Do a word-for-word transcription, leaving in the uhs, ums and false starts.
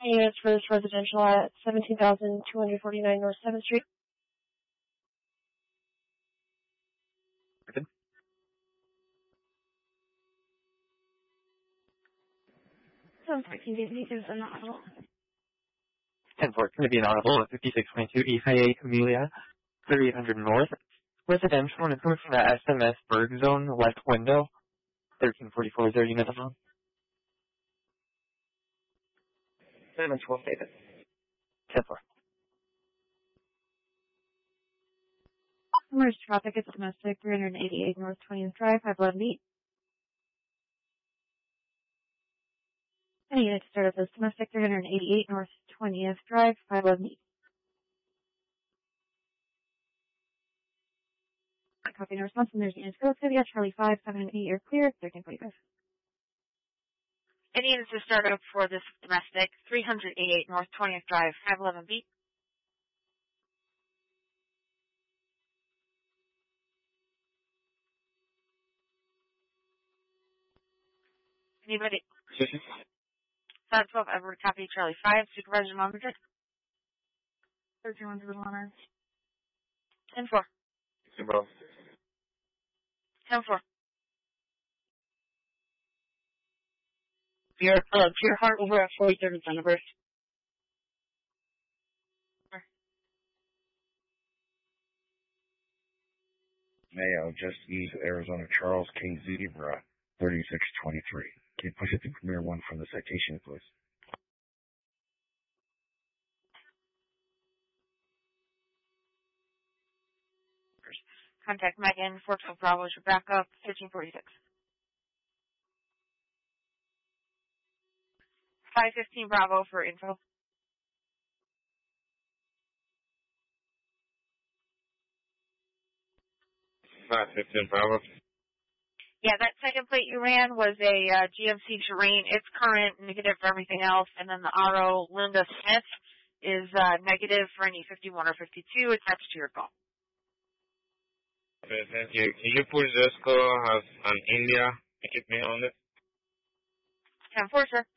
units for this residential at seventeen thousand two hundred forty-nine North seventh Street. Good. Sounds like you didn't need to send that out. ten four, going to be an audible at fifty-six twenty-two East Highway, Amelia, thirty-eight hundred North. Residential, and it's coming from the S M S Berg Zone left window. thirteen forty-four is their unit on. seven twelve, David. ten four. Commerce traffic is domestic, three eighty-eight North twentieth Drive, five eleven Beat. Any unit to start up is domestic, three eighty-eight North twentieth Drive, five eleven Beat. Copy and response, and there's units go to the Charlie five, seven, and eight, you're clear, thirteen forty-five. Any units to start up for this domestic, three eighty-eight North twentieth Drive, five eleven Beat. Anybody? seven twelve Edward, copy Charlie five, Supervisor Mumford. thirteen one zero one. ten four. Zero. ten four. Pure, uh, Pure Heart over at forty-third and Thunderbird. Mayo, just east of Arizona, Charles K. Zebra, thirty-six twenty-three. Can you push it to Premier one from the citation, please? Contact Megan, four twelve Bravo, your backup, thirteen forty-six. five fifteen Bravo for info. five fifteen Bravo. Yeah, that second plate you ran was a uh, G M C Terrain. It's current, negative for everything else. And then the R O Linda Smith is uh, negative for any fifty-one or fifty-two attached to your call. Okay, thank you. Can you push this call as an India? Keep me on it. ten four, sir.